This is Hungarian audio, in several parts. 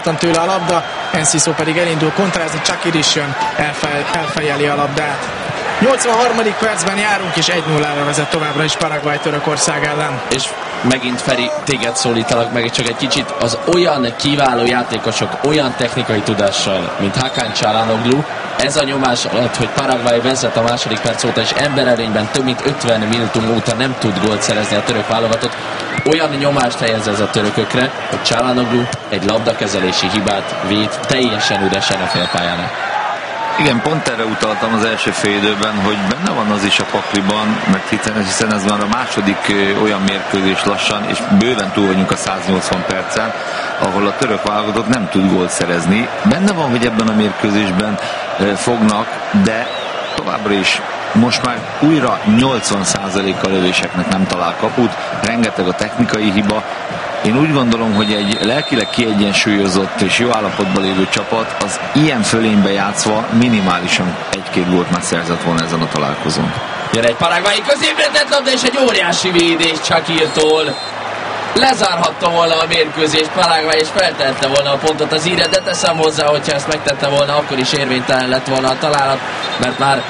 tőle a labda, Enciso pedig elindul kontrázni, Csakir is jön, elfejeli a labdát. 83. percben járunk, és 1-0-ra vezet továbbra is Paraguay Törökország ellen. És megint Feri, téged szólítalak meg csak egy kicsit, az olyan kiváló játékosok, olyan technikai tudással, mint Hakan Çalhanoğlu, ez a nyomás alatt, hogy Paraguay vezet a második perc óta, és embererényben több mint 50 minutum óta nem tud gólt szerezni a török válogatott, olyan nyomást helyez ez a törökökre, hogy Çalhanoğlu egy labdakezelési hibát véd teljesen üresen a félpályán. Igen, pont erre utaltam az első fél időben, hogy benne van az is a pakliban, mert hiszen ez már a második olyan mérkőzés lassan, és bőven túl vagyunk a 180 percen, ahol a török válogatott nem tud gólt szerezni. Benne van, hogy ebben a mérkőzésben fognak, de továbbra is most már újra 80%-a lövéseknek nem talál kaput, rengeteg a technikai hiba. Én úgy gondolom, hogy egy lelkileg kiegyensúlyozott és jó állapotban lévő csapat az ilyen fölénybe játszva minimálisan 1-2 gólt már szerzett volna ezen a találkozón. Jön egy paraguayi középre tett labda, és egy óriási védés Csakirtól. Lezárhatta volna a mérkőzést Paraguay, és feltette volna a pontot az íre, de teszem hozzá, hogyha ezt megtette volna, akkor is érvénytelen lett volna a találat, mert már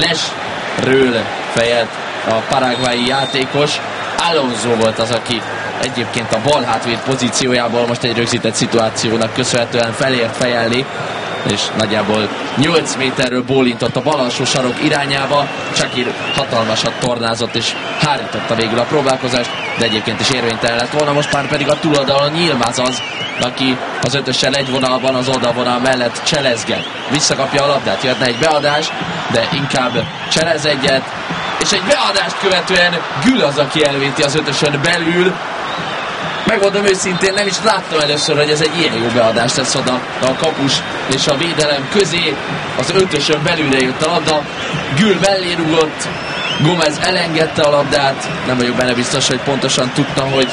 lesről fejelt a paraguayi játékos. Alonso volt az, aki egyébként a bal hátvéd pozíciójából most egy rögzített szituációnak köszönhetően felért fejelni, és nagyjából 8 méterről bólintott a bal alsó sarok irányába. Csakir hatalmasat tornázott, és hárította végül a próbálkozást, de egyébként is érvénytelen lett volna. Most már pedig a túloldalon Yilmaz az, aki az ötössel egy vonalban, az oldalvonal mellett cselezget. Visszakapja a labdát, jöhetne egy beadás, de inkább cselez egyet, és egy beadást követően Gül az, aki elvéti az ötösön belül. Megmondom őszintén, nem is láttam először, hogy ez egy ilyen jó beadást tesz oda a kapus és a védelem közé. Az ötösön belülre jött a labda, Gül mellé rugott, Gomez elengedte a labdát, nem vagyok benne biztos, hogy pontosan tudta, hogy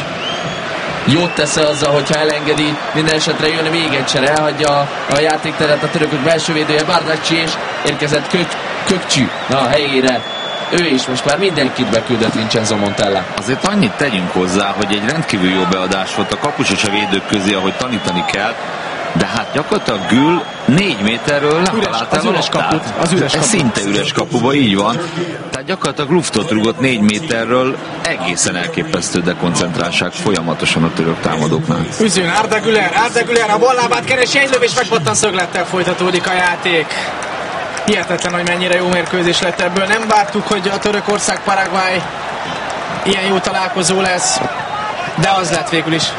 jót tesz azzal, hogyha elengedi. Minden esetre jön még egy csere, elhagyja a játékteret a törökök belső védője Bardakci, és érkezett Kökcsü a helyére. Ő is most már mindenkit beküldött Vincenzo Montella. Azért annyit tegyünk hozzá, hogy egy rendkívül jó beadás volt a kapus és a védők közé, ahogy tanítani kell, de hát gyakorlatilag Gül 4 méterről nem találta el a labdát. Ez szinte üres kapuba, így van. Tehát gyakorlatilag luftot rúgott 4 méterről, egészen elképesztő dekoncentráltság folyamatosan a török támadóknál. Üzőn Arda Güler a ballábát keresi, egy lövés megpattan, szöglettel folytatódik a játék. Hihetetlen, hogy mennyire jó mérkőzés lett ebből. Nem vártuk, hogy a Törökország-Paraguay ilyen jó találkozó lesz, de az lett végül is.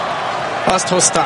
Azt hozta.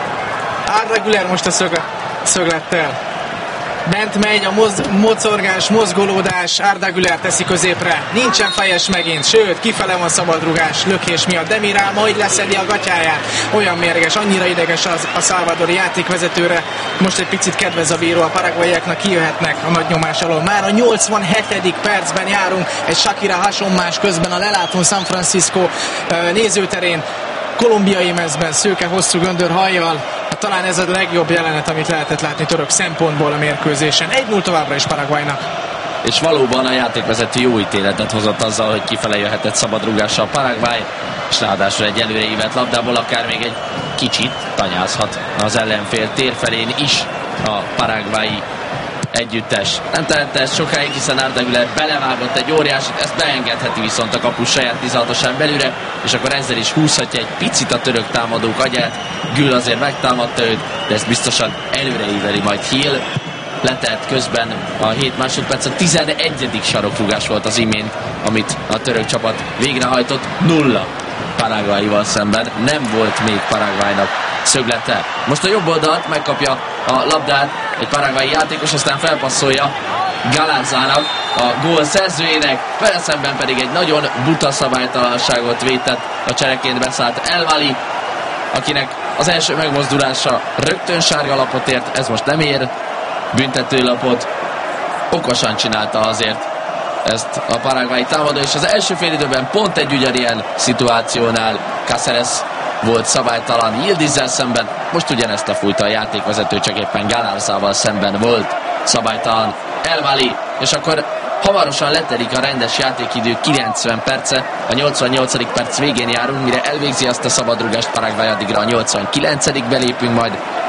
Arda Güler most a szöglettel. Bent megy a mocorgás, mozgolódás, Arda Güler teszi középre. Nincsen fejes megint, sőt, kifele van szabadrugás, lökés miatt. Demirál majd leszedi a gatyáját. Olyan mérges, annyira ideges a szalvadori játékvezetőre. Most egy picit kedvez a bíró, a paraguayiaknak, kijöhetnek a nagy nyomás alól. Már a 87. percben járunk, egy Shakira hasonmás közben a lelátón San Francisco nézőterén. Kolumbiai mezben, szőke, hosszú göndör hajjal. Talán ez a legjobb jelenet, amit lehetett látni török szempontból a mérkőzésen. 1-0 továbbra is Paraguaynak. És valóban a játékvezető jó ítéletet hozott azzal, hogy kifele jöhetett szabadrúgással Paraguay, és ráadásul egy előreívett labdából akár még egy kicsit tanyázhat az ellenfél térfelén is a paraguayi együttes. Nem tehette ezt sokáig, hiszen Arda Güler belevágott egy óriásit, ezt beengedheti viszont a kapus saját 16-osán belülre, és akkor ezzel is húzhatja egy picit a török támadók agyát. Gül azért megtámadta őt, de ezt biztosan előreíveli majd Hill. Letelt közben a 7 másodperc, a 11. sarokrugás volt az imént, amit a török csapat végrehajtott. 0 Paraguayval szemben, nem volt még Paraguaynak szöglete. Most a jobb oldalt megkapja a labdát egy paraguayi játékos, aztán felpasszolja Galárzának, a gól szerzőjének, vele szemben pedig egy nagyon buta szabálytalanságot vétett a csereként beszállt El Wali, akinek az első megmozdulása rögtön sárga lapot ért, ez most nem ér büntetőlapot. Okosan csinálta azért ezt a paraguayi támadó, és az első félidőben pont egy ugyanilyen szituációnál Cáceres volt szabálytalan Yildizzel szemben, most ugyanezt lefújta a játékvezető, csak éppen Galárzával szemben volt szabálytalan El Wali, és akkor Hamarosan letelik a rendes játékidő 90 perce, a 88. perc végén járunk, mire elvégzi azt a szabadrugást Paraguay, addigra a 89. belépünk majd.